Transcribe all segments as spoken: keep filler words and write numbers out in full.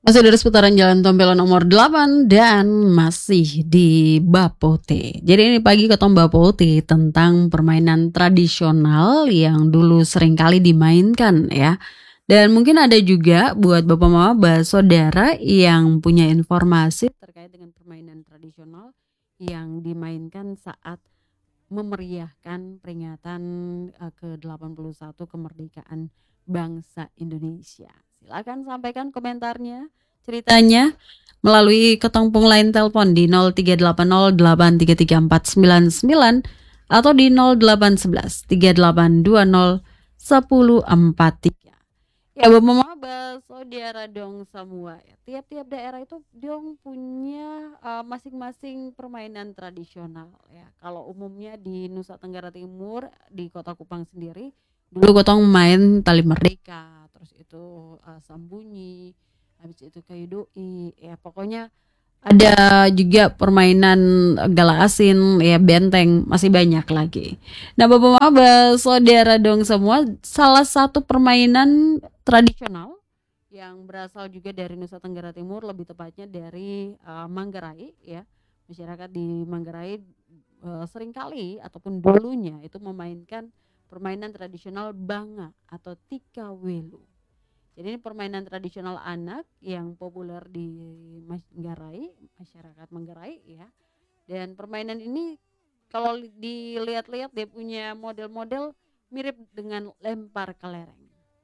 Masih dari seputaran Jalan Tompel nomor delapan dan masih di Bapote. Jadi ini pagi ketemu Bapote tentang permainan tradisional yang dulu sering kali dimainkan ya. Dan mungkin ada juga buat bapak mama saudara yang punya informasi terkait dengan permainan tradisional yang dimainkan saat memeriahkan peringatan uh, ke delapan puluh satu kemerdekaan bangsa Indonesia. Silakan sampaikan komentarnya, ceritanya melalui ketongpung line telepon di nol tiga delapan nol delapan tiga tiga empat sembilan sembilan atau di nol delapan satu satu tiga delapan dua nol satu nol empat tiga. Ya bapak mama saudara dong semua ya. Tiap-tiap daerah itu dong punya uh, masing-masing permainan tradisional ya. Kalau umumnya di Nusa Tenggara Timur di Kota Kupang sendiri dulu gotong main tali merdeka, terus itu uh, sambunyi, habis itu kayu doi ya, pokoknya ada juga permainan gala asin ya, benteng, masih banyak lagi. Nah bapak mama saudara dong semua, salah satu permainan tradisional yang berasal juga dari Nusa Tenggara Timur, lebih tepatnya dari uh, Manggarai ya. Masyarakat di Manggarai uh, seringkali ataupun dulunya itu memainkan permainan tradisional banga atau tika welu. Jadi ini permainan tradisional anak yang populer di Manggarai, masyarakat Manggarai ya. Dan permainan ini kalau dilihat-lihat dia punya model-model mirip dengan lempar kelereng.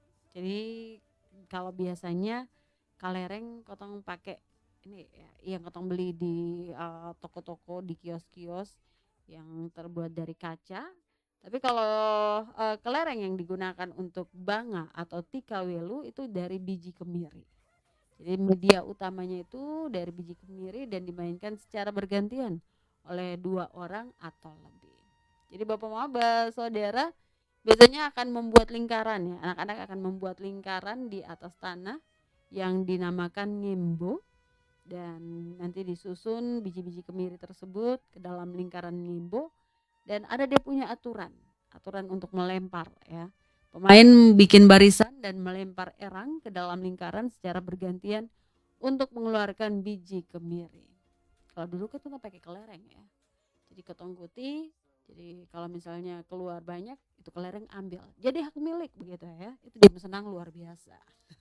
Jadi kalau biasanya kelereng kotong pakai ini ya, yang kotong beli di uh, toko-toko, di kios-kios yang terbuat dari kaca. Tapi kalau uh, kelereng yang digunakan untuk banga atau tika welu itu dari biji kemiri. Jadi media utamanya itu dari biji kemiri dan dimainkan secara bergantian oleh dua orang atau lebih. Jadi bapak mama saudara biasanya akan membuat lingkaran ya. Anak-anak akan membuat lingkaran di atas tanah yang dinamakan ngimbo, dan nanti disusun biji-biji kemiri tersebut ke dalam lingkaran ngimbo. Dan ada dia punya aturan, aturan untuk melempar ya. Pemain bikin barisan dan melempar erang ke dalam lingkaran secara bergantian untuk mengeluarkan biji kemiri. Kalau dulu kan kita pakai kelereng ya. Jadi ketong kuti, jadi kalau misalnya keluar banyak itu kelereng ambil. Jadi hak milik begitu ya. Itu dia senang luar biasa.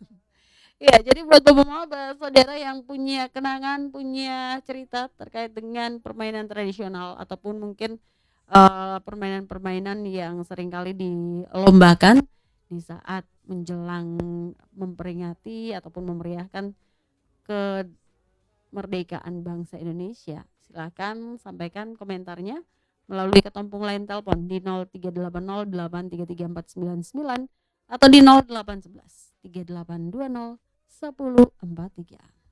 Ya, jadi buat bapak mama saudara yang punya kenangan, punya cerita terkait dengan permainan tradisional ataupun mungkin Uh, permainan-permainan yang seringkali dilombakan di saat menjelang memperingati ataupun memeriahkan kemerdekaan bangsa Indonesia. Silakan sampaikan komentarnya melalui ketempung line telepon di nol tiga delapan nol delapan tiga tiga empat sembilan sembilan atau di nol delapan satu satu tiga delapan dua nol satu nol empat tiga.